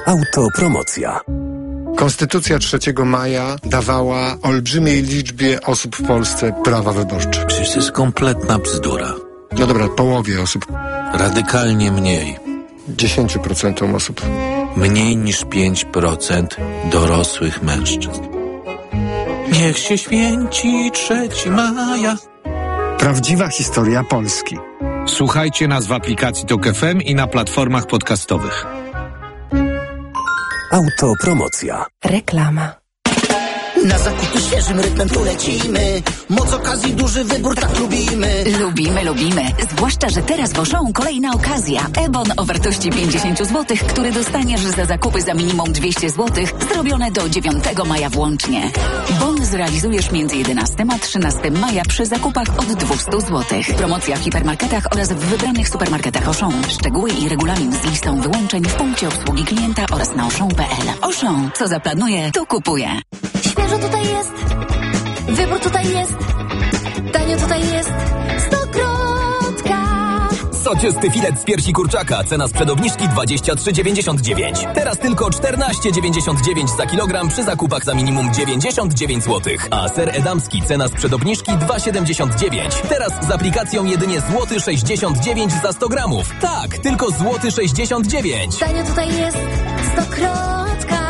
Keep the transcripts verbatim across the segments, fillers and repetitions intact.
Autopromocja. Konstytucja trzeciego maja dawała olbrzymiej liczbie osób w Polsce prawa wyborcze. Przecież to jest kompletna bzdura. No dobra, połowie osób. Radykalnie mniej. dziesięć procent osób. Mniej niż pięć procent dorosłych mężczyzn. Niech się święci trzeciego maja. Prawdziwa historia Polski. Słuchajcie nas w aplikacji Tok F M i na platformach podcastowych. Autopromocja. Reklama. Na zakupy świeżym rytmem tu lecimy. Moc okazji, duży wybór, tak lubimy. Lubimy, lubimy. Zwłaszcza, że teraz w Auchan kolejna okazja. E-bon o wartości pięćdziesiąt złotych, który dostaniesz za zakupy za minimum dwieście złotych, zrobione do dziewiątego maja włącznie. Bon zrealizujesz między jedenastego a trzynastego maja przy zakupach od dwieście złotych. Promocja w hipermarketach oraz w wybranych supermarketach Auchan. Szczegóły i regulamin z listą wyłączeń w punkcie obsługi klienta oraz na auchan kropka p l. Auchan, co zaplanuje, to kupuje. Świeżo tutaj jest, wybór tutaj jest, tanio tutaj jest, Stokrotka. Soczysty filet z piersi kurczaka, cena sprzed obniżki dwadzieścia trzy dziewięćdziesiąt dziewięć. Teraz tylko czternaście dziewięćdziesiąt dziewięć za kilogram przy zakupach za minimum dziewięćdziesiąt dziewięć złotych. A ser edamski, cena sprzed obniżki dwa siedemdziesiąt dziewięć. Teraz z aplikacją jedynie złoty sześćdziesiąt dziewięć za sto gramów. Tak, tylko złoty sześćdziesiąt dziewięć. Tanio tutaj jest, Stokrotka.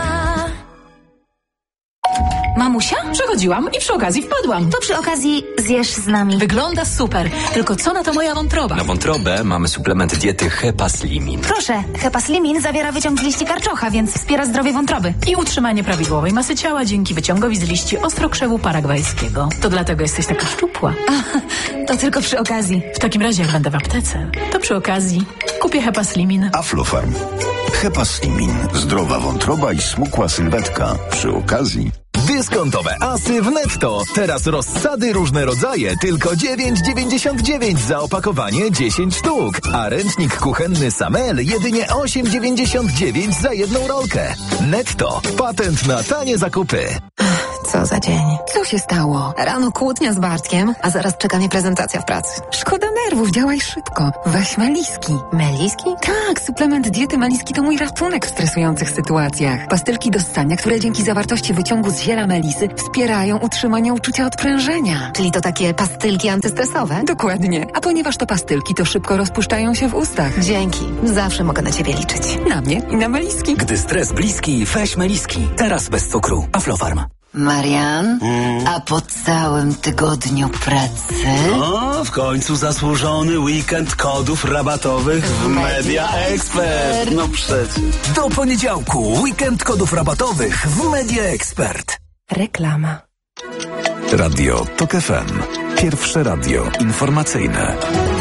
Mamusia? Przechodziłam i przy okazji wpadłam. To przy okazji zjesz z nami. Wygląda super, tylko co na to moja wątroba? Na wątrobę mamy suplement diety Hepaslimin. Proszę, Hepaslimin zawiera wyciąg z liści karczocha, więc wspiera zdrowie wątroby. I utrzymanie prawidłowej masy ciała dzięki wyciągowi z liści ostrokrzewu paragwajskiego. To dlatego jesteś taka szczupła. A, to tylko przy okazji. W takim razie jak będę w aptece, to przy okazji kupię Hepaslimin. Aflofarm. Hepaslimin. Zdrowa wątroba i smukła sylwetka. Przy okazji... Dyskontowe asy w Netto. Teraz rozsady różne rodzaje, tylko dziewięć dziewięćdziesiąt dziewięć za opakowanie dziesięć sztuk. A ręcznik kuchenny Samel jedynie osiem dziewięćdziesiąt dziewięć za jedną rolkę. Netto. Patent na tanie zakupy. Co za dzień. Co się stało? Rano kłótnia z Bartkiem, a zaraz czeka mnie prezentacja w pracy. Szkoda nerwów, działaj szybko. Weź Meliski. Meliski? Tak, suplement diety Meliski to mój ratunek w stresujących sytuacjach. Pastylki do ssania, które dzięki zawartości wyciągu z ziela melisy wspierają utrzymanie uczucia odprężenia. Czyli to takie pastylki antystresowe? Dokładnie. A ponieważ to pastylki, to szybko rozpuszczają się w ustach. Dzięki. Zawsze mogę na ciebie liczyć. Na mnie i na Meliski. Gdy stres bliski, weź Meliski. Teraz bez cukru. Aflofarm. Marian, mm. a po całym tygodniu pracy? O, w końcu zasłużony weekend kodów rabatowych w Media Expert. No przecież. Do poniedziałku weekend kodów rabatowych w Media Expert. Reklama. Radio Tok F M. Pierwsze radio informacyjne.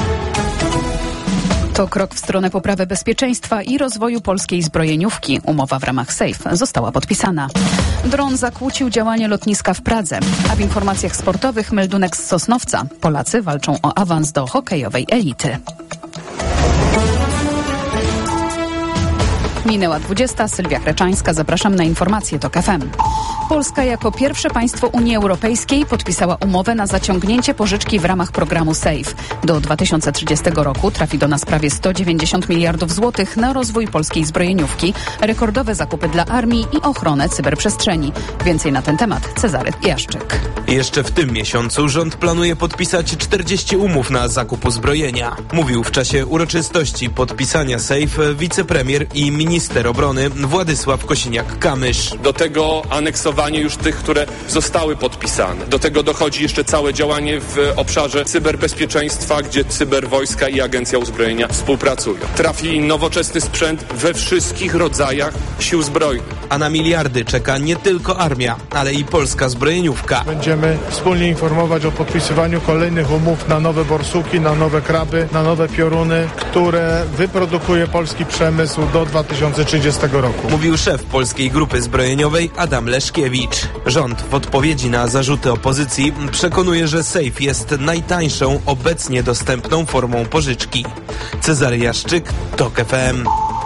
To krok w stronę poprawy bezpieczeństwa i rozwoju polskiej zbrojeniówki. Umowa w ramach SAFE została podpisana. Dron zakłócił działanie lotniska w Pradze. A w informacjach sportowych meldunek z Sosnowca. Polacy walczą o awans do hokejowej elity. Minęła dwudziesta. Sylwia Creczańska. Zapraszam na informacje Tok F M. Polska jako pierwsze państwo Unii Europejskiej podpisała umowę na zaciągnięcie pożyczki w ramach programu SAFE. Do dwa tysiące trzydziestego roku trafi do nas prawie sto dziewięćdziesiąt miliardów złotych na rozwój polskiej zbrojeniówki, rekordowe zakupy dla armii i ochronę cyberprzestrzeni. Więcej na ten temat Cezary Jaszczyk. Jeszcze w tym miesiącu rząd planuje podpisać czterdzieści umów na zakup uzbrojenia. Mówił w czasie uroczystości podpisania SAFE wicepremier i minister obrony Władysław Kosiniak-Kamysz. Do tego aneksowanie już tych, które zostały podpisane. Do tego dochodzi jeszcze całe działanie w obszarze cyberbezpieczeństwa, gdzie cyberwojska i Agencja Uzbrojenia współpracują. Trafi nowoczesny sprzęt we wszystkich rodzajach sił zbrojnych. A na miliardy czeka nie tylko armia, ale i polska zbrojeniówka. Będziemy wspólnie informować o podpisywaniu kolejnych umów na nowe borsuki, na nowe kraby, na nowe pioruny, które wyprodukuje polski przemysł do dwa tysiące trzydziestego roku. Mówił szef Polskiej Grupy Zbrojeniowej Adam Leszkiewicz. Rząd w odpowiedzi na zarzuty opozycji przekonuje, że SAFE jest najtańszą obecnie dostępną formą pożyczki. Cezary Jaszczyk, Tok F M.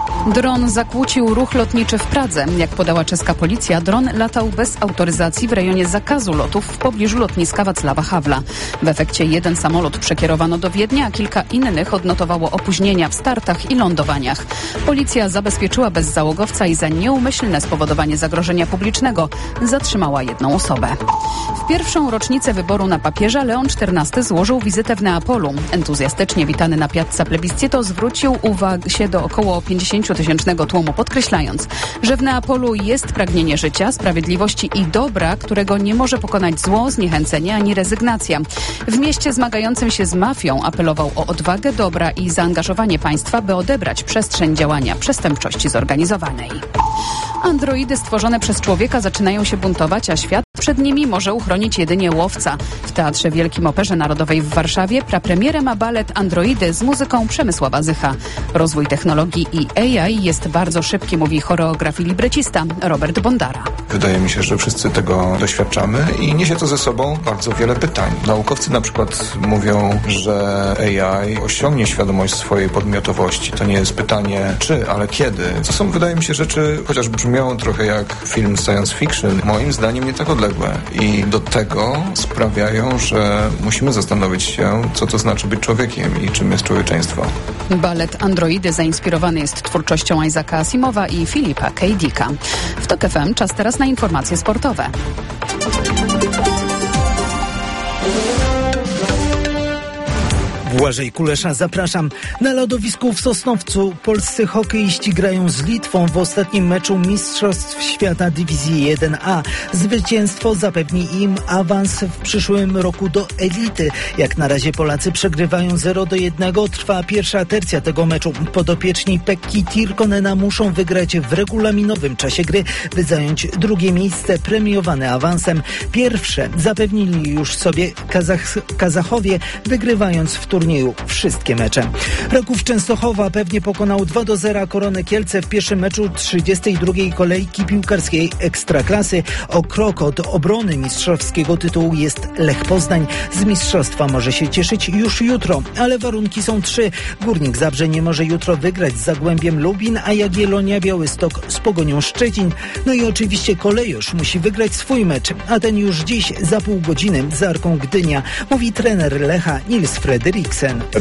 Dron zakłócił ruch lotniczy w Pradze. Jak podała czeska policja, dron latał bez autoryzacji w rejonie zakazu lotów w pobliżu lotniska Wacława Havla. W efekcie jeden samolot przekierowano do Wiednia, a kilka innych odnotowało opóźnienia w startach i lądowaniach. Policja zabezpieczyła bezzałogowca i za nieumyślne spowodowanie zagrożenia publicznego zatrzymała jedną osobę. W pierwszą rocznicę wyboru na papieża Leon czternasty złożył wizytę w Neapolu. Entuzjastycznie witany na Piazza Plebiscito zwrócił uwagę się do około pięćdziesięciotysięcznego tłumu, podkreślając, że w Neapolu jest pragnienie życia, sprawiedliwości i dobra, którego nie może pokonać zło, zniechęcenie ani rezygnacja. W mieście zmagającym się z mafią apelował o odwagę dobra i zaangażowanie państwa, by odebrać przestrzeń działania przestępczości zorganizowanej. Androidy stworzone przez człowieka zaczynają się buntować, a świat przed nimi może uchronić jedynie łowca. W Teatrze Wielkim Operze Narodowej w Warszawie prapremierę ma balet Androidy z muzyką Przemysława Zycha. Rozwój technologii i A I jest bardzo szybki, mówi choreograf i librecista Robert Bondara. Wydaje mi się, że wszyscy tego doświadczamy i niesie to ze sobą bardzo wiele pytań. Naukowcy na przykład mówią, że A I osiągnie świadomość swojej podmiotowości. To nie jest pytanie czy, ale kiedy. To są, wydaje mi się, rzeczy, chociaż brzmią trochę jak film science fiction, moim zdaniem nie tak odległe. I do tego sprawiają, że musimy zastanowić się, co to znaczy być człowiekiem i czym jest człowieczeństwo. Balet Androidy zainspirowany jest twórczością Isaaca Asimowa i Filipa K. Dicka. W TOK F M czas teraz na informacje sportowe. Błażej Kulesza, zapraszam. Na lodowisku w Sosnowcu polscy hokeiści grają z Litwą w ostatnim meczu Mistrzostw Świata Dywizji jeden A. Zwycięstwo zapewni im awans w przyszłym roku do elity. Jak na razie Polacy przegrywają zero do jednego. Trwa pierwsza tercja tego meczu. Podopieczni Pekki Tirkonena muszą wygrać w regulaminowym czasie gry, by zająć drugie miejsce premiowane awansem. Pierwsze zapewnili już sobie Kazach- Kazachowie, wygrywając w turnieju wszystkie mecze. Raków Częstochowa pewnie pokonał dwa do zera Koronę Kielce w pierwszym meczu trzydziestej drugiej kolejki piłkarskiej Ekstraklasy. O krok od obrony mistrzowskiego tytułu jest Lech Poznań. Z mistrzostwa może się cieszyć już jutro, ale warunki są trzy. Górnik Zabrze nie może jutro wygrać z Zagłębiem Lubin, a Jagiellonia Białystok z Pogonią Szczecin. No i oczywiście Kolejosz musi wygrać swój mecz, a ten już dziś za pół godziny z Arką Gdynia, mówi trener Lecha Nils Frederiksen.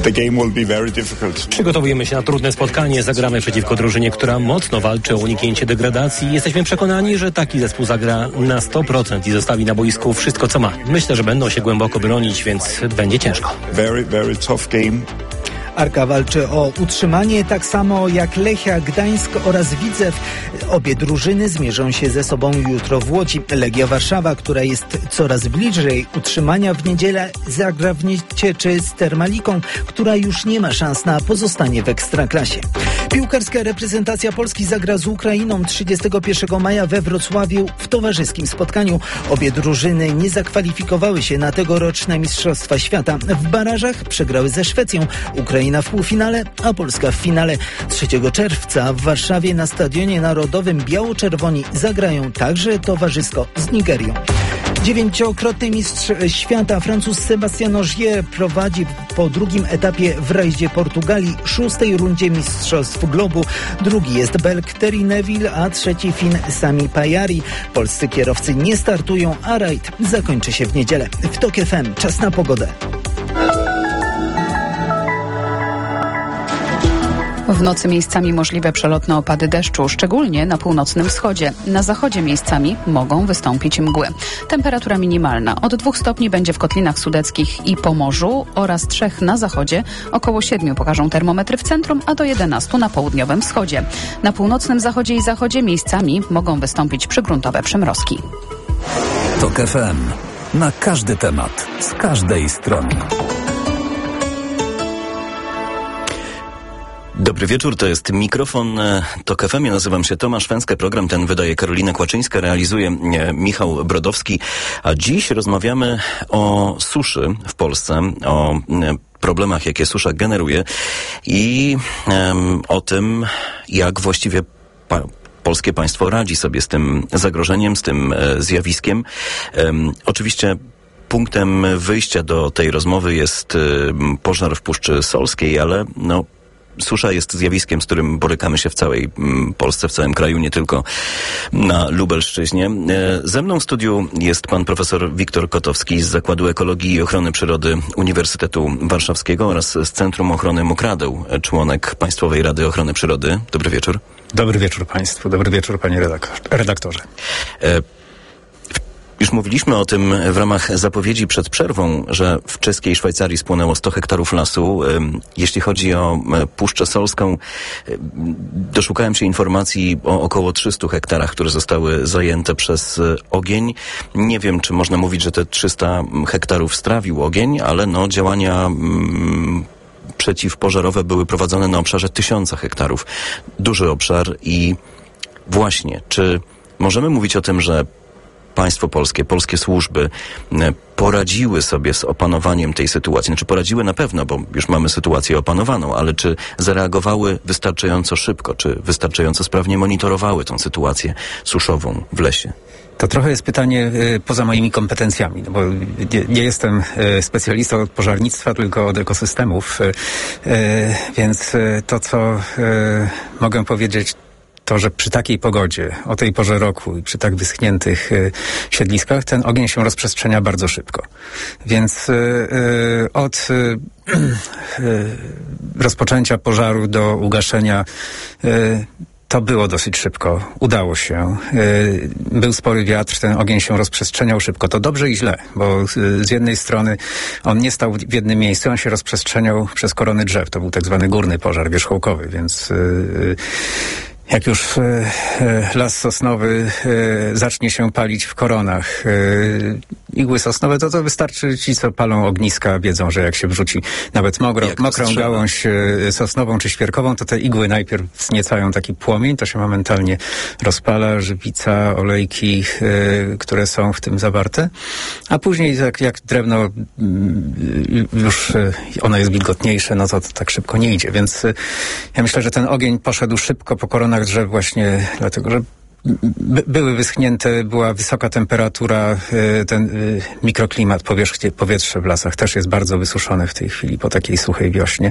Przygotowujemy się na trudne spotkanie, zagramy przeciwko drużynie, która mocno walczy o uniknięcie degradacji. Jesteśmy przekonani, że taki zespół zagra na sto procent i zostawi na boisku wszystko, co ma. Myślę, że będą się głęboko bronić, więc będzie ciężko. Very, very tough game. Arka walczy o utrzymanie, tak samo jak Lechia Gdańsk oraz Widzew. Obie drużyny zmierzą się ze sobą jutro w Łodzi. Legia Warszawa, która jest coraz bliżej utrzymania, w niedzielę zagra w Niecieczy z Termaliką, która już nie ma szans na pozostanie w Ekstraklasie. Piłkarska reprezentacja Polski zagra z Ukrainą trzydziestego pierwszego maja we Wrocławiu w towarzyskim spotkaniu. Obie drużyny nie zakwalifikowały się na tegoroczne Mistrzostwa Świata. W barażach przegrały ze Szwecją. Ukraina w półfinale, a Polska w finale. trzeciego czerwca w Warszawie na Stadionie Narodowym biało-czerwoni zagrają także towarzysko z Nigerią. Dziewięciokrotny mistrz świata Francuz Sébastien Ogier prowadzi po drugim etapie w rajdzie Portugalii, szóstej rundzie Mistrzostw Globu. Drugi jest Belg Terry Neville, a trzeci Fin Sami Pajari. Polscy kierowcy nie startują, a rajd zakończy się w niedzielę. W TOK F M czas na pogodę. W nocy miejscami możliwe przelotne opady deszczu, szczególnie na północnym wschodzie. Na zachodzie miejscami mogą wystąpić mgły. Temperatura minimalna od dwóch stopni będzie w Kotlinach Sudeckich i Pomorzu oraz trzech na zachodzie. Około siedmiu pokażą termometry w centrum, a do jedenastu na południowym wschodzie. Na północnym zachodzie i zachodzie miejscami mogą wystąpić przygruntowe przymrozki. TOK F M. Na każdy temat, z każdej strony. Dobry wieczór, to jest mikrofon TOK F M. Ja nazywam się Tomasz Węskę. Program ten wydaje Karolina Kłaczyńska, realizuje Michał Brodowski. A dziś rozmawiamy o suszy w Polsce, o problemach, jakie susza generuje i um, o tym, jak właściwie pa- polskie państwo radzi sobie z tym zagrożeniem, z tym e, zjawiskiem. Um, oczywiście punktem wyjścia do tej rozmowy jest e, pożar w Puszczy Solskiej, ale no susza jest zjawiskiem, z którym borykamy się w całej Polsce, w całym kraju, nie tylko na Lubelszczyźnie. Ze mną w studiu jest pan profesor Wiktor Kotowski z Zakładu Ekologii i Ochrony Przyrody Uniwersytetu Warszawskiego oraz z Centrum Ochrony Mokradeł, członek Państwowej Rady Ochrony Przyrody. Dobry wieczór. Dobry wieczór państwu, dobry wieczór panie redaktorze. E, Już mówiliśmy o tym w ramach zapowiedzi przed przerwą, że w czeskiej Szwajcarii spłonęło sto hektarów lasu. Jeśli chodzi o Puszczę Solską, doszukałem się informacji o około trzystu hektarach, które zostały zajęte przez ogień. Nie wiem, czy można mówić, że te trzysta hektarów strawił ogień, ale no działania mm, przeciwpożarowe były prowadzone na obszarze tysiąca hektarów. Duży obszar i właśnie, czy możemy mówić o tym, że państwo polskie, polskie służby poradziły sobie z opanowaniem tej sytuacji? Znaczy poradziły na pewno, bo już mamy sytuację opanowaną, ale czy zareagowały wystarczająco szybko, czy wystarczająco sprawnie monitorowały tą sytuację suszową w lesie? To trochę jest pytanie y, poza moimi kompetencjami, no bo nie, nie jestem y, specjalistą od pożarnictwa, tylko od ekosystemów, y, y, więc y, to, co y, mogę powiedzieć, to, że przy takiej pogodzie, o tej porze roku i przy tak wyschniętych y, siedliskach, ten ogień się rozprzestrzenia bardzo szybko. Więc y, y, od y, y, rozpoczęcia pożaru do ugaszenia y, to było dosyć szybko. Udało się. Y, był spory wiatr, ten ogień się rozprzestrzeniał szybko. To dobrze i źle, bo y, z jednej strony on nie stał w jednym miejscu, on się rozprzestrzeniał przez korony drzew. To był tak zwany górny pożar wierzchołkowy, więc y, y, jak już e, las sosnowy e, zacznie się palić w koronach, e, igły sosnowe, to to wystarczy, ci co palą ogniska wiedzą, że jak się wrzuci nawet mokro, mokrą trzeba. gałąź e, sosnową czy świerkową, to te igły najpierw wzniecają taki płomień, to się momentalnie rozpala, żywica, olejki, e, które są w tym zawarte, a później jak, jak drewno m, już e, ono jest wilgotniejsze, no to, to tak szybko nie idzie, więc e, ja myślę, że ten ogień poszedł szybko po koronach drzew właśnie dlatego, że by, były wyschnięte, była wysoka temperatura, ten mikroklimat, powierzchnie, powietrze w lasach też jest bardzo wysuszone w tej chwili po takiej suchej wiośnie.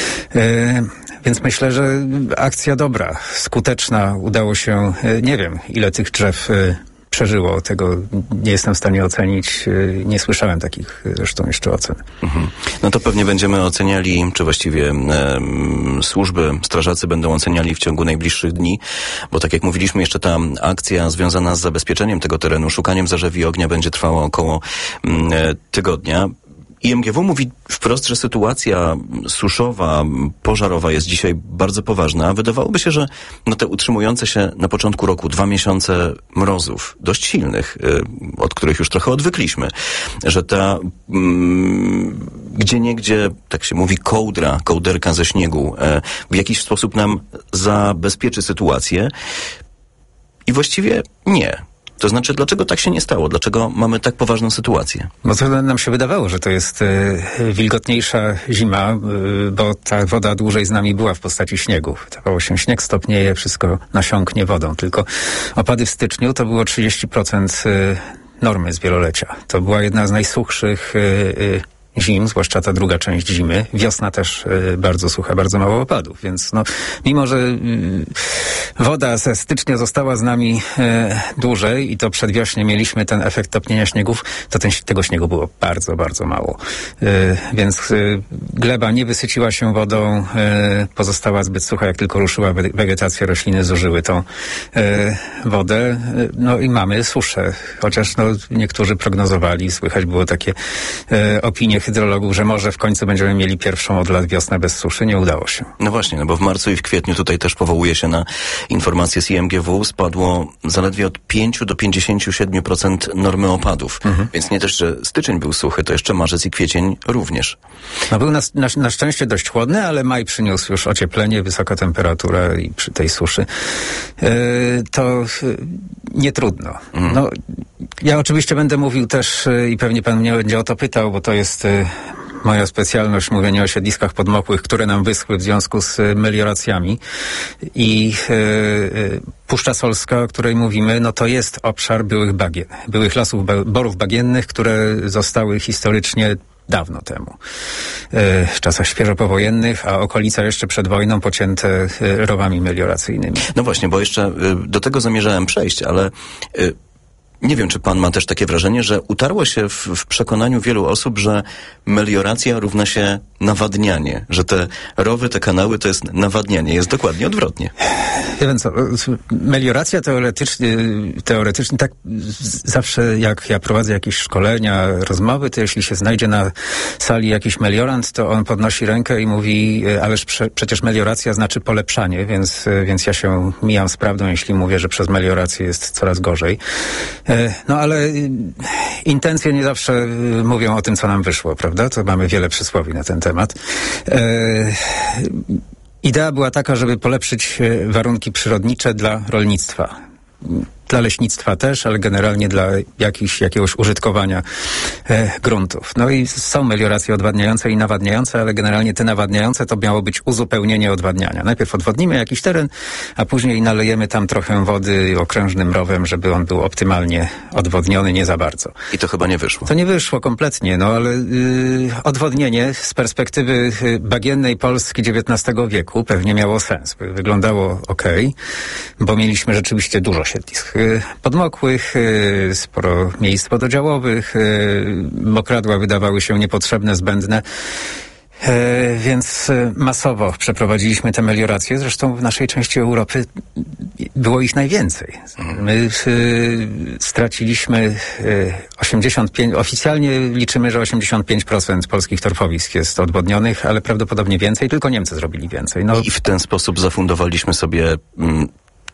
Więc myślę, że akcja dobra, skuteczna, udało się, nie wiem ile tych drzew przeżyło. Tego nie jestem w stanie ocenić. Nie słyszałem takich zresztą jeszcze ocen. Mhm. No to pewnie będziemy oceniali, czy właściwie e, służby, strażacy będą oceniali w ciągu najbliższych dni, bo tak jak mówiliśmy, jeszcze ta akcja związana z zabezpieczeniem tego terenu, szukaniem zarzewi ognia będzie trwała około e, tygodnia. I M G W mówi wprost, że sytuacja suszowa, pożarowa jest dzisiaj bardzo poważna. Wydawałoby się, że no te utrzymujące się na początku roku dwa miesiące mrozów, dość silnych, od których już trochę odwykliśmy, że ta mm, gdzieniegdzie, tak się mówi, kołdra, kołderka ze śniegu w jakiś sposób nam zabezpieczy sytuację. I właściwie nie. To znaczy, dlaczego tak się nie stało? Dlaczego mamy tak poważną sytuację? Bo to nam się wydawało, że to jest y, wilgotniejsza zima, y, bo ta woda dłużej z nami była w postaci śniegu. Wydawało się, śnieg stopnieje, wszystko nasiąknie wodą. Tylko opady w styczniu to było trzydzieści procent y, normy z wielolecia. To była jedna z najsuchszych y, y, zim, zwłaszcza ta druga część zimy. Wiosna też y, bardzo sucha, bardzo mało opadów, więc no, mimo że y, woda ze stycznia została z nami y, dłużej i to przedwiośnie mieliśmy ten efekt topnienia śniegów, to ten, tego śniegu było bardzo, bardzo mało. Y, więc y, gleba nie wysyciła się wodą, y, pozostała zbyt sucha, jak tylko ruszyła wegetacja, rośliny zużyły tą y, wodę. Y, no i mamy suszę, chociaż no, niektórzy prognozowali, słychać było takie y, opinie hydrologów, że może w końcu będziemy mieli pierwszą od lat wiosnę bez suszy. Nie udało się. No właśnie, no bo w marcu i w kwietniu tutaj też powołuje się na informacje z I M G W, spadło zaledwie od pięć do pięćdziesięciu siedmiu procent normy opadów. Mhm. Więc nie też, że styczeń był suchy, to jeszcze marzec i kwiecień również. No był na, na, na szczęście dość chłodny, ale maj przyniósł już ocieplenie, wysoka temperatura i przy tej suszy yy, to yy, nie trudno. Mhm. No, ja oczywiście będę mówił też yy, i pewnie pan mnie będzie o to pytał, bo to jest yy, moja specjalność, mówienie o siedliskach podmokłych, które nam wyschły w związku z y, melioracjami. I y, y, Puszcza Solska, o której mówimy, no to jest obszar byłych bagien, byłych lasów, ba- borów bagiennych, które zostały historycznie dawno temu. W czasach świeżo powojennych, a okolica jeszcze przed wojną pocięte rowami melioracyjnymi. No właśnie, bo jeszcze do tego zamierzałem przejść, ale nie wiem, czy pan ma też takie wrażenie, że utarło się w, w przekonaniu wielu osób, że melioracja równa się nawadnianie, że te rowy, te kanały to jest nawadnianie. Jest dokładnie odwrotnie. Ja wiem co, melioracja teoretycznie, teoretycznie tak zawsze jak ja prowadzę jakieś szkolenia, rozmowy, to jeśli się znajdzie na sali jakiś meliorant, to on podnosi rękę i mówi, ależ prze, przecież melioracja znaczy polepszanie, więc, więc ja się mijam z prawdą, jeśli mówię, że przez meliorację jest coraz gorzej. No ale intencje nie zawsze mówią o tym, co nam wyszło, prawda? To mamy wiele przysłowi na ten temat. Idea była taka, żeby polepszyć warunki przyrodnicze dla rolnictwa. Dla leśnictwa też, ale generalnie dla jakichś, jakiegoś użytkowania e, gruntów. No i są melioracje odwadniające i nawadniające, ale generalnie te nawadniające to miało być uzupełnienie odwadniania. Najpierw odwodnimy jakiś teren, a później nalejemy tam trochę wody okrężnym rowem, żeby on był optymalnie odwodniony, nie za bardzo. I to chyba nie wyszło. To nie wyszło kompletnie, no ale y, odwodnienie z perspektywy bagiennej Polski dziewiętnastego wieku pewnie miało sens. Wyglądało okej, bo mieliśmy rzeczywiście dużo siedlisk podmokłych, sporo miejsc wododziałowych, mokradła wydawały się niepotrzebne, zbędne. E, więc masowo przeprowadziliśmy te melioracje. Zresztą w naszej części Europy było ich najwięcej. My y, straciliśmy y, osiemdziesiąt pięć, oficjalnie liczymy, że osiemdziesiąt pięć procent polskich torfowisk jest odwodnionych, ale prawdopodobnie więcej, tylko Niemcy zrobili więcej. No, i w ten sposób zafundowaliśmy sobie mm,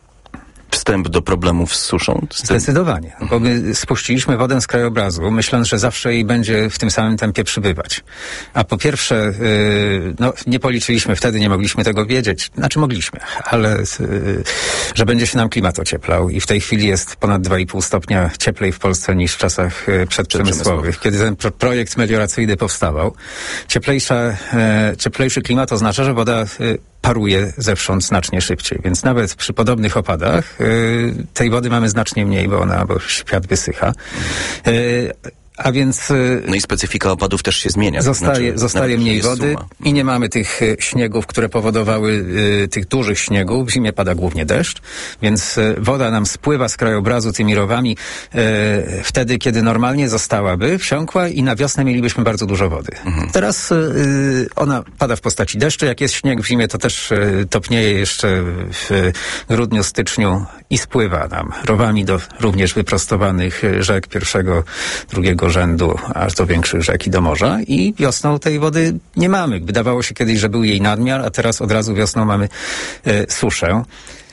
wstęp do problemów z suszą? Zdecydowanie, bo my spuściliśmy wodę z krajobrazu, myśląc, że zawsze jej będzie w tym samym tempie przybywać. A po pierwsze, yy, no nie policzyliśmy wtedy, nie mogliśmy tego wiedzieć. Znaczy mogliśmy, ale yy, że będzie się nam klimat ocieplał i w tej chwili jest ponad dwa i pół stopnia cieplej w Polsce niż w czasach yy, przedprzemysłowych. Kiedy ten pro- projekt melioracyjny powstawał, cieplejsza, yy, cieplejszy klimat oznacza, że woda yy, paruje zewsząd znacznie szybciej, więc nawet przy podobnych opadach yy, tej wody mamy znacznie mniej, bo ona, bo świat wysycha. Yy, A więc... No i specyfika opadów też się zmienia. Zostaje, znaczy, zostaje mniej wody suma. I nie mamy tych y, śniegów, które powodowały y, tych dużych śniegów. W zimie pada głównie deszcz, więc y, woda nam spływa z krajobrazu tymi rowami y, wtedy, kiedy normalnie zostałaby, wsiąkła i na wiosnę mielibyśmy bardzo dużo wody. Mhm. Teraz y, ona pada w postaci deszczu. Jak jest śnieg w zimie, to też y, topnieje jeszcze w grudniu, styczniu i spływa nam rowami do również wyprostowanych rzek pierwszego, drugiego rzędu, aż do większych rzek i do morza i wiosną tej wody nie mamy. Wydawało się kiedyś, że był jej nadmiar, a teraz od razu wiosną mamy e, suszę.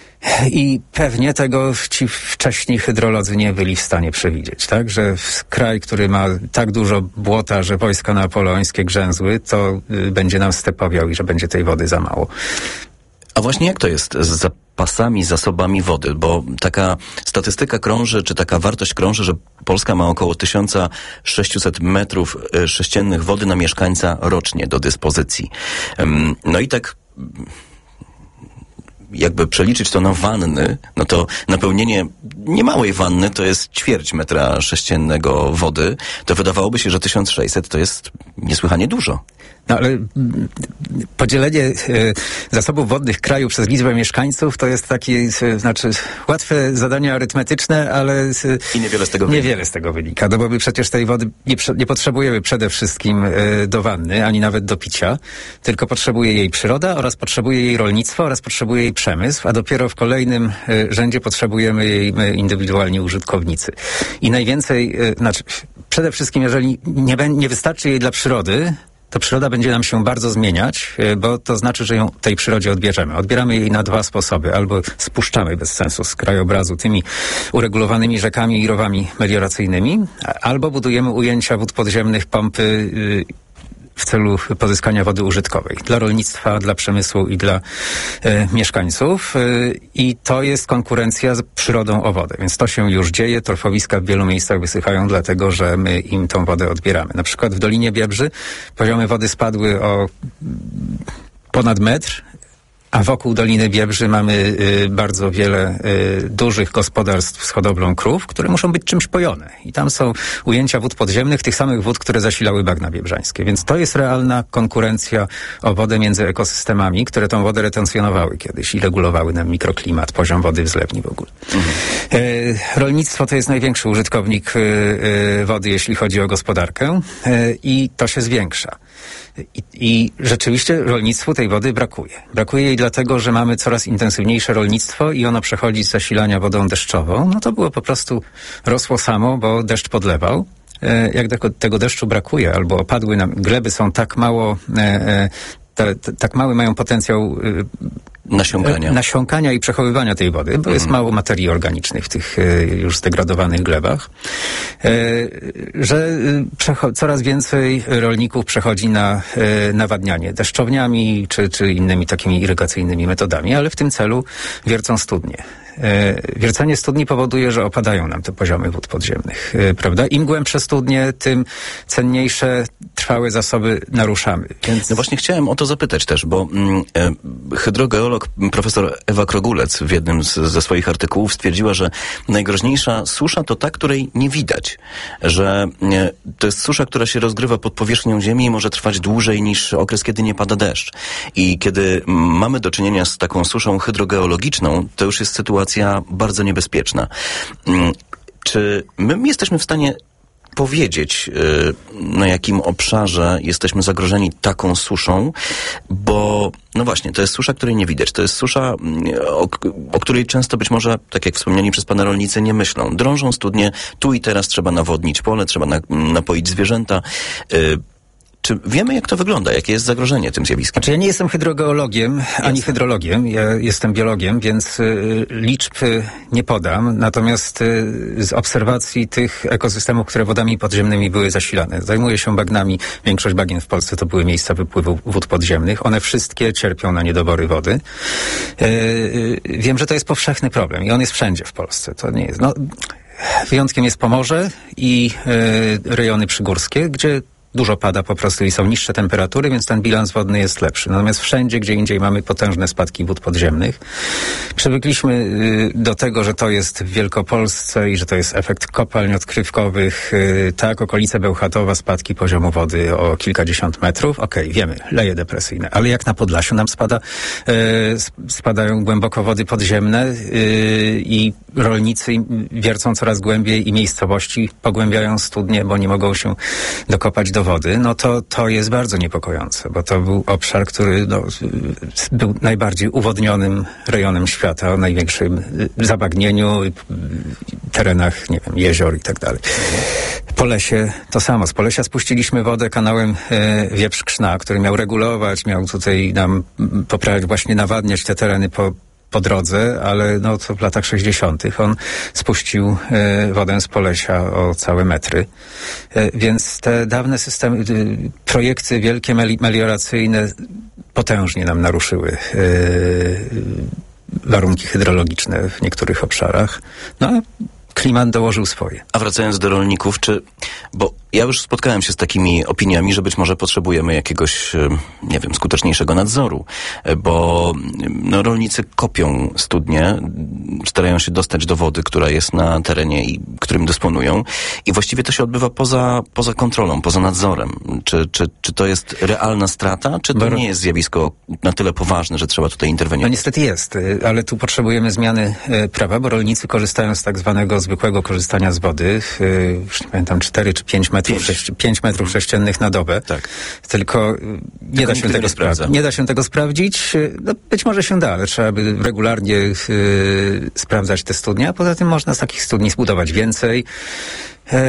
I pewnie tego ci wcześniej hydrolodzy nie byli w stanie przewidzieć, tak? Że kraj, który ma tak dużo błota, że wojska napoleońskie grzęzły, to y, będzie nam stepowiał i że będzie tej wody za mało. A właśnie jak to jest z zapasami, zasobami wody? Bo taka statystyka krąży, czy taka wartość krąży, że Polska ma około tysiąc sześćset metrów sześciennych wody na mieszkańca rocznie do dyspozycji. No i tak jakby przeliczyć to na wanny, no to napełnienie niemałej wanny to jest ćwierć metra sześciennego wody. To wydawałoby się, że tysiąc sześćset to jest niesłychanie dużo. No ale podzielenie e, zasobów wodnych kraju przez liczbę mieszkańców to jest takie, e, znaczy łatwe zadanie arytmetyczne, ale e, i niewiele z tego wynika. Niewiele z tego wynika, no bo my przecież tej wody nie, nie potrzebujemy przede wszystkim e, do wanny, ani nawet do picia, tylko potrzebuje jej przyroda oraz potrzebuje jej rolnictwo oraz potrzebuje jej przemysł, a dopiero w kolejnym e, rzędzie potrzebujemy jej my, indywidualni użytkownicy. I najwięcej, e, znaczy przede wszystkim jeżeli nie, nie wystarczy jej dla przyrody, to przyroda będzie nam się bardzo zmieniać, bo to znaczy, że ją tej przyrodzie odbierzemy. Odbieramy jej na dwa sposoby. Albo spuszczamy bez sensu z krajobrazu tymi uregulowanymi rzekami i rowami melioracyjnymi, albo budujemy ujęcia wód podziemnych, pompy w celu pozyskania wody użytkowej dla rolnictwa, dla przemysłu i dla e, mieszkańców. E, I to jest konkurencja z przyrodą o wodę. Więc to się już dzieje. Torfowiska w wielu miejscach wysychają, dlatego że my im tą wodę odbieramy. Na przykład w Dolinie Biebrzy poziomy wody spadły o ponad metr, A wokół Doliny Biebrzy mamy y, bardzo wiele y, dużych gospodarstw z hodowlą krów, które muszą być czymś pojone. I tam są ujęcia wód podziemnych, tych samych wód, które zasilały bagna biebrzańskie. Więc to jest realna konkurencja o wodę między ekosystemami, które tą wodę retencjonowały kiedyś i regulowały nam mikroklimat, poziom wody w zlewni w ogóle. Mhm. Y, rolnictwo to jest największy użytkownik y, y, wody, jeśli chodzi o gospodarkę y, i to się zwiększa. I, I rzeczywiście rolnictwu tej wody brakuje. Brakuje jej dlatego, że mamy coraz intensywniejsze rolnictwo i ono przechodzi z zasilania wodą deszczową. No to było po prostu, rosło samo, bo deszcz podlewał. E, jak tego, tego deszczu brakuje, albo opadły nam, gleby są tak mało, e, e, te, te, tak mały mają potencjał e, nasiąkania. nasiąkania i przechowywania tej wody, bo mm. jest mało materii organicznej w tych e, już zdegradowanych glebach, e, że przecho- coraz więcej rolników przechodzi na e, nawadnianie deszczowniami czy, czy innymi takimi irygacyjnymi metodami, ale w tym celu wiercą studnie. E, wiercenie studni powoduje, że opadają nam te poziomy wód podziemnych, e, prawda? Im głębsze studnie, tym cenniejsze trwałe zasoby naruszamy. Więc... No właśnie chciałem o to zapytać też, bo mm, e, hydrogeolog profesor Ewa Krogulec w jednym z, ze swoich artykułów stwierdziła, że najgroźniejsza susza to ta, której nie widać. Że e, to jest susza, która się rozgrywa pod powierzchnią ziemi i może trwać dłużej niż okres, kiedy nie pada deszcz. I kiedy mamy do czynienia z taką suszą hydrogeologiczną, to już jest sytuacja bardzo niebezpieczna. Czy my jesteśmy w stanie powiedzieć, na jakim obszarze jesteśmy zagrożeni taką suszą, bo no właśnie, to jest susza, której nie widać. To jest susza, o, o której często być może, tak jak wspomniani przez pana rolnicy, nie myślą. Drążą studnie, tu i teraz trzeba nawodnić pole, trzeba na, napoić zwierzęta. Czy wiemy, jak to wygląda? Jakie jest zagrożenie tym zjawiskiem? Znaczy, ja nie jestem hydrogeologiem, ani Jasne. hydrologiem. Ja jestem biologiem, więc y, liczb y, nie podam. Natomiast y, z obserwacji tych ekosystemów, które wodami podziemnymi były zasilane. Zajmuję się bagnami. Większość bagien w Polsce to były miejsca wypływu wód podziemnych. One wszystkie cierpią na niedobory wody. Y, y, wiem, że to jest powszechny problem i on jest wszędzie w Polsce. To nie jest... No, wyjątkiem jest Pomorze i y, rejony przygórskie, gdzie dużo pada po prostu i są niższe temperatury, więc ten bilans wodny jest lepszy. Natomiast wszędzie, gdzie indziej mamy potężne spadki wód podziemnych. Przywykliśmy y, do tego, że to jest w Wielkopolsce i że to jest efekt kopalń odkrywkowych. Y, tak, okolice Bełchatowa, spadki poziomu wody o kilkadziesiąt metrów. Okej, okay, wiemy, leje depresyjne. Ale jak na Podlasiu nam spada, y, spadają głęboko wody podziemne y, i rolnicy wiercą coraz głębiej i miejscowości pogłębiają studnie, bo nie mogą się dokopać do wody, no to to jest bardzo niepokojące, bo to był obszar, który no, był najbardziej uwodnionym rejonem świata, o największym zabagnieniu, terenach, nie wiem, jezior i tak dalej. Po lesie to samo. Z Polesia spuściliśmy wodę kanałem e, Wieprz-Krzna, który miał regulować, miał tutaj nam poprawiać, właśnie nawadniać te tereny po po drodze, ale no to w latach sześćdziesiątych on spuścił e, wodę z Polesia o całe metry. E, więc te dawne systemy, e, projekty wielkie melioracyjne potężnie nam naruszyły e, warunki hydrologiczne w niektórych obszarach. No a klimat dołożył swoje. A wracając do rolników, czy... Bo ja już spotkałem się z takimi opiniami, że być może potrzebujemy jakiegoś, nie wiem, skuteczniejszego nadzoru, bo no, rolnicy kopią studnie, starają się dostać do wody, która jest na terenie, i którym dysponują, i właściwie to się odbywa poza, poza kontrolą, poza nadzorem. Czy, czy, czy to jest realna strata, czy to bo... nie jest zjawisko na tyle poważne, że trzeba tutaj interweniować? No niestety jest, ale tu potrzebujemy zmiany prawa, bo rolnicy korzystają z tak zwanego zwykłego korzystania z wody, już nie pamiętam, cztery czy pięć metrów, sześć, pięć metrów sześciennych na dobę. Tak. Tylko nie Tylko da się tego sprawdzić. Nie da się tego sprawdzić. No, być może się da, ale trzeba by regularnie yy, sprawdzać te studnie, a poza tym można z takich studni zbudować więcej. Yy,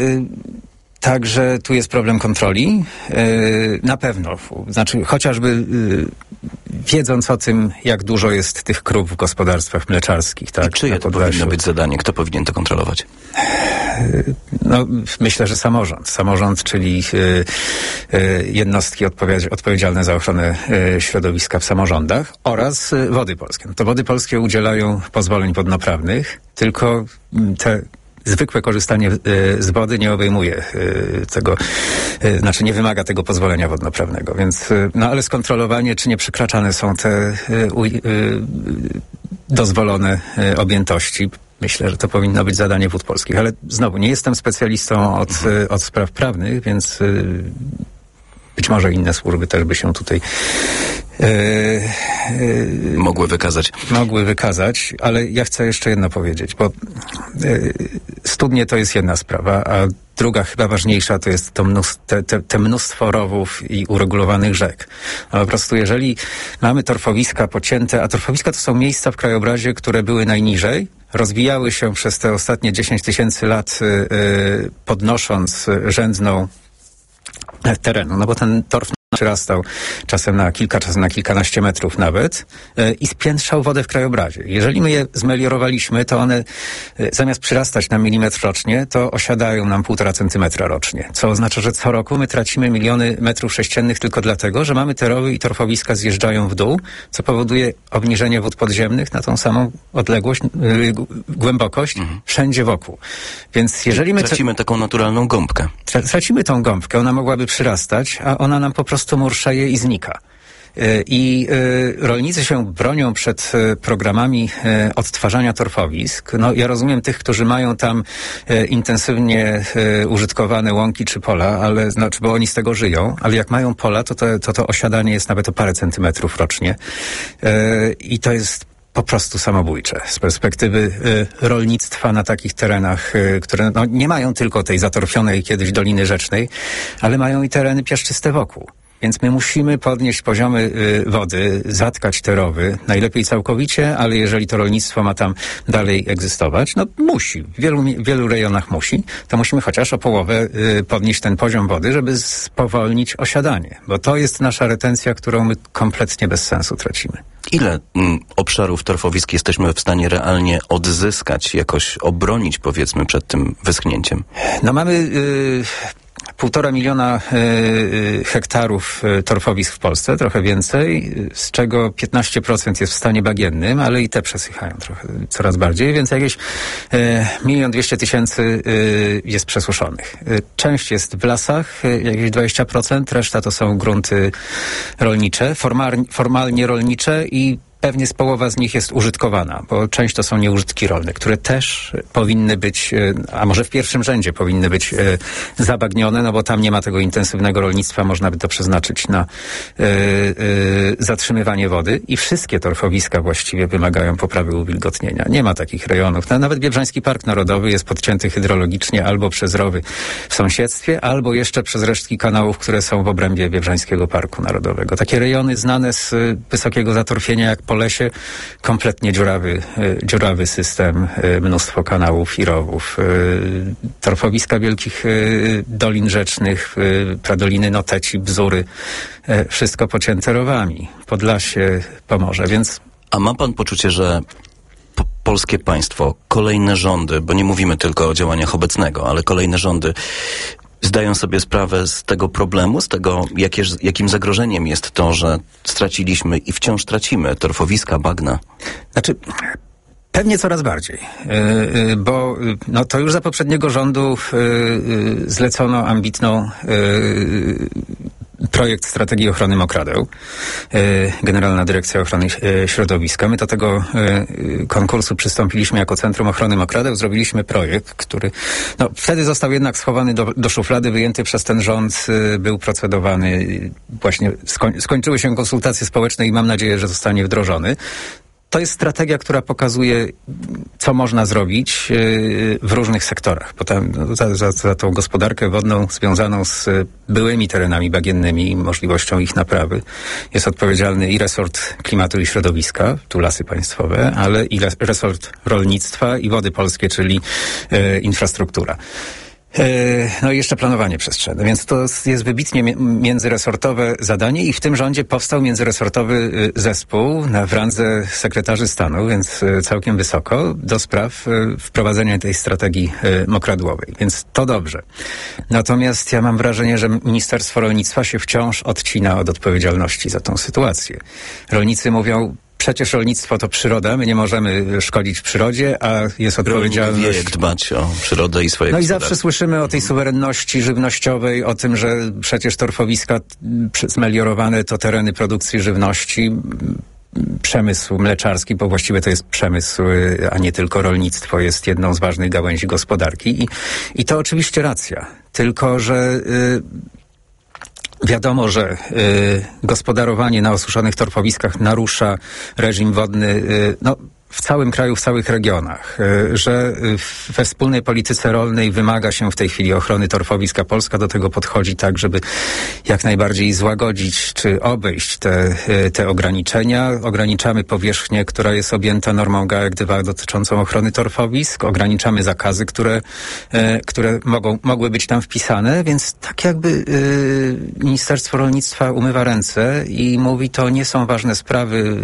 Także tu jest problem kontroli. Yy, na pewno. Znaczy, chociażby yy, wiedząc o tym, jak dużo jest tych krów w gospodarstwach mleczarskich. Tak, I czyje to powinno być zadanie? Kto powinien to kontrolować? Yy, no, myślę, że samorząd. Samorząd, czyli yy, yy, jednostki odpowiad- odpowiedzialne za ochronę yy, środowiska w samorządach oraz yy, Wody Polskie. No to Wody Polskie udzielają pozwoleń wodnoprawnych, tylko te zwykłe korzystanie z wody nie obejmuje tego, znaczy nie wymaga tego pozwolenia wodnoprawnego, więc, no ale skontrolowanie, czy nie przekraczane są te dozwolone objętości. Myślę, że to powinno być zadanie Wód Polskich, ale znowu nie jestem specjalistą od, mhm. od spraw prawnych, więc być może inne służby też by się tutaj Yy, yy, mogły wykazać. Mogły wykazać, ale ja chcę jeszcze jedno powiedzieć, bo yy, studnie to jest jedna sprawa, a druga, chyba ważniejsza, to jest to mnóstwo, te, te, te mnóstwo rowów i uregulowanych rzek. No po prostu jeżeli mamy torfowiska pocięte, a torfowiska to są miejsca w krajobrazie, które były najniżej, rozwijały się przez te ostatnie dziesięć tysięcy lat, yy, podnosząc rzędną terenu, no bo ten torf przyrastał czasem na kilka, czasem na kilkanaście metrów nawet yy, i spiętrzał wodę w krajobrazie. Jeżeli my je zmeliorowaliśmy, to one yy, zamiast przyrastać na milimetr rocznie, to osiadają nam półtora centymetra rocznie, co oznacza, że co roku my tracimy miliony metrów sześciennych tylko dlatego, że mamy te rowy i torfowiska zjeżdżają w dół, co powoduje obniżenie wód podziemnych na tą samą odległość, yy, głębokość mhm. wszędzie wokół. Więc jeżeli my... Tracimy taką naturalną gąbkę. Tra- tracimy tą gąbkę, ona mogłaby przyrastać, a ona nam po prostu murszeje i znika. I y, rolnicy się bronią przed y, programami y, odtwarzania torfowisk. No, ja rozumiem tych, którzy mają tam y, intensywnie y, użytkowane łąki czy pola, ale znaczy, bo oni z tego żyją, ale jak mają pola, to to, to, to osiadanie jest nawet o parę centymetrów rocznie. Y, I to jest po prostu samobójcze z perspektywy y, rolnictwa na takich terenach, y, które no, nie mają tylko tej zatorfionej kiedyś Doliny Rzecznej, ale mają i tereny piaszczyste wokół. Więc my musimy podnieść poziomy y, wody, zatkać te rowy, najlepiej całkowicie, ale jeżeli to rolnictwo ma tam dalej egzystować, no musi, w wielu, w wielu rejonach musi, to musimy chociaż o połowę y, podnieść ten poziom wody, żeby spowolnić osiadanie, bo to jest nasza retencja, którą my kompletnie bez sensu tracimy. Ile mm, obszarów torfowisk jesteśmy w stanie realnie odzyskać, jakoś obronić, powiedzmy, przed tym wyschnięciem? No mamy... Y, Półtora miliona y, hektarów y, torfowisk w Polsce, trochę więcej, z czego piętnaście procent jest w stanie bagiennym, ale i te przesychają trochę, coraz bardziej, więc jakieś milion dwieście tysięcy y, jest przesuszonych. Y, część jest w lasach, y, jakieś dwadzieścia procent, reszta to są grunty rolnicze, formal, formalnie rolnicze i pewnie z połowa z nich jest użytkowana, bo część to są nieużytki rolne, które też powinny być, a może w pierwszym rzędzie powinny być zabagnione, no bo tam nie ma tego intensywnego rolnictwa, można by to przeznaczyć na y, y, zatrzymywanie wody i wszystkie torfowiska właściwie wymagają poprawy uwilgotnienia. Nie ma takich rejonów. Nawet Biebrzański Park Narodowy jest podcięty hydrologicznie albo przez rowy w sąsiedztwie, albo jeszcze przez resztki kanałów, które są w obrębie Biebrzańskiego Parku Narodowego. Takie rejony znane z wysokiego zatorfienia jak po lesie, kompletnie dziurawy, dziurawy system, mnóstwo kanałów i rowów, torfowiska wielkich dolin rzecznych, pradoliny, Noteci, Bzury, wszystko pocięte rowami. Podlasie, Pomorze, więc... A ma pan poczucie, że po- polskie państwo, kolejne rządy, bo nie mówimy tylko o działaniach obecnego, ale kolejne rządy zdają sobie sprawę z tego problemu, z tego, jakie, jakim zagrożeniem jest to, że straciliśmy i wciąż tracimy torfowiska, bagna? Znaczy, pewnie coraz bardziej, yy, yy, bo no, to już za poprzedniego rządu yy, yy, zlecono ambitną yy, projekt strategii ochrony mokradeł, Generalna Dyrekcja Ochrony Środowiska. My do tego konkursu przystąpiliśmy jako Centrum Ochrony Mokradeł. Zrobiliśmy projekt, który no, wtedy został jednak schowany do, do szuflady, wyjęty przez ten rząd, był procedowany. Właśnie skoń, skończyły się konsultacje społeczne i mam nadzieję, że zostanie wdrożony. To jest strategia, która pokazuje, co można zrobić w różnych sektorach. Bo tam, no, za, za, za tą gospodarkę wodną związaną z byłymi terenami bagiennymi i możliwością ich naprawy jest odpowiedzialny i resort klimatu i środowiska, tu Lasy Państwowe, ale i resort rolnictwa i Wody Polskie, czyli e, infrastruktura. No i jeszcze planowanie przestrzenne, więc to jest wybitnie międzyresortowe zadanie i w tym rządzie powstał międzyresortowy zespół na w randze sekretarzy stanu, więc całkiem wysoko, do spraw wprowadzenia tej strategii mokradłowej, więc to dobrze. Natomiast ja mam wrażenie, że Ministerstwo Rolnictwa się wciąż odcina od odpowiedzialności za tą sytuację. Rolnicy mówią, przecież rolnictwo to przyroda, my nie możemy szkodzić przyrodzie, a jest odpowiedzialność... Wie, jak dbać o przyrodę i swoje No i gospodarstwo. zawsze słyszymy o tej suwerenności żywnościowej, o tym, że przecież torfowiska zmeliorowane to tereny produkcji żywności, przemysł mleczarski, bo właściwie to jest przemysł, a nie tylko rolnictwo, jest jedną z ważnych gałęzi gospodarki. I, i to oczywiście racja. Tylko, że y, wiadomo, że y, gospodarowanie na osuszonych torfowiskach narusza reżim wodny, y, no, w całym kraju, w całych regionach, że we wspólnej polityce rolnej wymaga się w tej chwili ochrony torfowiska. Polska do tego podchodzi tak, żeby jak najbardziej złagodzić czy obejść te, te ograniczenia. Ograniczamy powierzchnię, która jest objęta normą GAEK dwa dotyczącą ochrony torfowisk. Ograniczamy zakazy, które, które mogą, mogły być tam wpisane, więc tak jakby Ministerstwo Rolnictwa umywa ręce i mówi, to nie są ważne sprawy,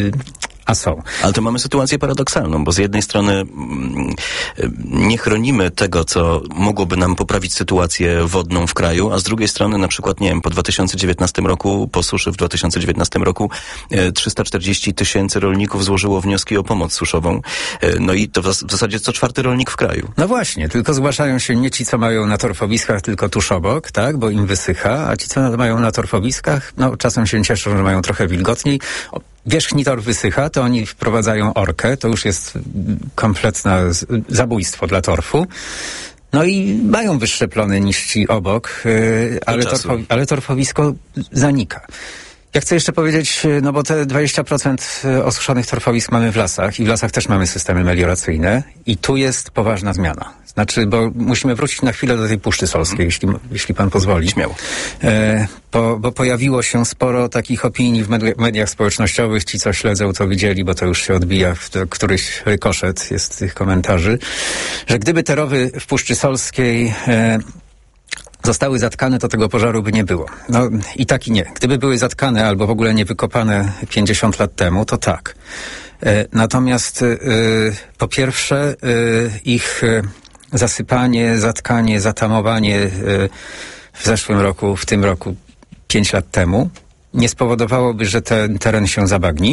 a są. Ale to mamy sytuację paradoksalną, bo z jednej strony mm, nie chronimy tego, co mogłoby nam poprawić sytuację wodną w kraju, a z drugiej strony na przykład, nie wiem, po dwa tysiące dziewiętnastym roku, po suszy w dwa tysiące dziewiętnastym roku e, trzysta czterdzieści tysięcy rolników złożyło wnioski o pomoc suszową. E, no i to w, w zasadzie co czwarty rolnik w kraju. No właśnie, tylko zgłaszają się nie ci, co mają na torfowiskach, tylko tuż obok, tak, bo im wysycha, a ci, co mają na torfowiskach, no czasem się cieszą, że mają trochę wilgotniej. Wierzchni tor wysycha, to oni wprowadzają orkę, to już jest kompletne zabójstwo dla torfu. No i mają wyższe plony niż ci obok, yy, ale, torfo, ale torfowisko zanika. Ja chcę jeszcze powiedzieć, no bo te dwadzieścia procent osuszonych torfowisk mamy w lasach i w lasach też mamy systemy melioracyjne i tu jest poważna zmiana. Znaczy, bo musimy wrócić na chwilę do tej Puszczy Solskiej, jeśli, jeśli pan pozwoli. Śmiało. E, bo, bo pojawiło się sporo takich opinii w media, mediach społecznościowych. Ci, co śledzą, to widzieli, bo to już się odbija, w to, któryś rykoszet jest tych komentarzy, że gdyby te rowy w Puszczy Solskiej e, zostały zatkane, to tego pożaru by nie było. No i tak i nie. Gdyby były zatkane albo w ogóle nie wykopane pięćdziesiąt lat temu, to tak. E, natomiast e, po pierwsze e, ich e, zasypanie, zatkanie, zatamowanie e, w zeszłym roku, w tym roku, pięć lat temu, nie spowodowałoby, że ten teren się zabagni.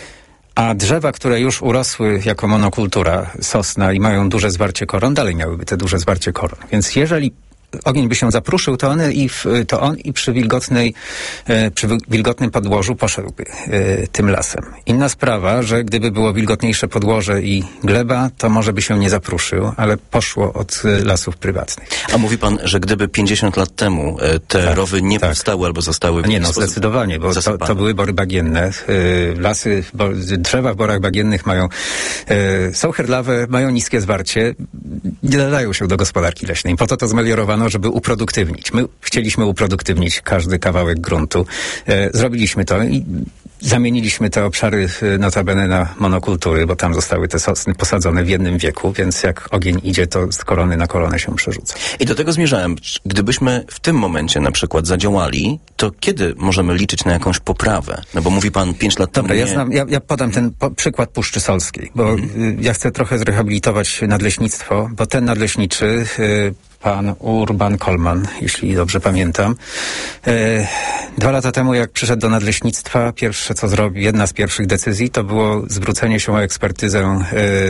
A drzewa, które już urosły jako monokultura, sosna i mają duże zwarcie koron, dalej miałyby te duże zwarcie koron. Więc jeżeli ogień by się zapruszył, to one i w, to on i przy wilgotnej, e, przy wilgotnym podłożu poszedłby e, tym lasem. Inna sprawa, że gdyby było wilgotniejsze podłoże i gleba, to może by się nie zapruszył, ale poszło od e, lasów prywatnych. A mówi pan, że gdyby pięćdziesiąt lat temu e, te tak, rowy nie tak. powstały albo zostały... Nie, no zdecydowanie, bo to, to były bory bagienne. E, lasy, bo, drzewa w borach bagiennych mają, e, są herdlawe, mają niskie zwarcie, nie nadają się do gospodarki leśnej. Po to to zmeliorowano, żeby uproduktywnić. My chcieliśmy uproduktywnić każdy kawałek gruntu. E, zrobiliśmy to i zamieniliśmy te obszary notabene na monokultury, bo tam zostały te sosny posadzone w jednym wieku, więc jak ogień idzie, to z korony na koronę się przerzuca. I do tego zmierzałem. Gdybyśmy w tym momencie na przykład zadziałali, to kiedy możemy liczyć na jakąś poprawę? No bo mówi pan pięć lat temu. Dobra, nie... ja, znam, ja, ja podam ten po, przykład Puszczy Solskiej, bo hmm. ja chcę trochę zrehabilitować nadleśnictwo, bo ten nadleśniczy, y, pan Urban Kolman, jeśli dobrze pamiętam. E, dwa lata temu, jak przyszedł do nadleśnictwa, pierwsze co zrobił, jedna z pierwszych decyzji, to było zwrócenie się o ekspertyzę e,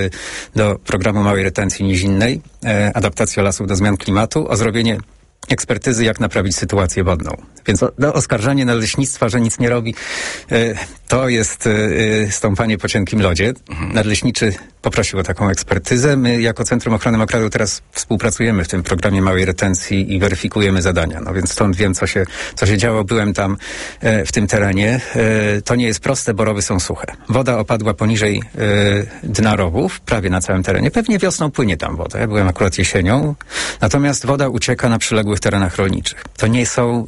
do programu małej retencji nizinnej, e, adaptacja lasów do zmian klimatu, o zrobienie ekspertyzy, jak naprawić sytuację wodną. Więc o, no, oskarżanie nadleśnictwa, że nic nie robi, y, to jest y, stąpanie po cienkim lodzie. Mhm. Nadleśniczy poprosił o taką ekspertyzę. My jako Centrum Ochrony Mokradł teraz współpracujemy w tym programie małej retencji i weryfikujemy zadania. No więc stąd wiem, co się, co się działo. Byłem tam y, w tym terenie. Y, to nie jest proste, bo rowy są suche. Woda opadła poniżej y, dna rowów, prawie na całym terenie. Pewnie wiosną płynie tam woda. Ja byłem akurat jesienią. Natomiast woda ucieka na przyległych terenach rolniczych. To nie są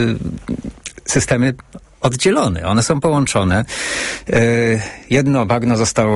y, systemy oddzielone. One są połączone. Y, jedno bagno zostało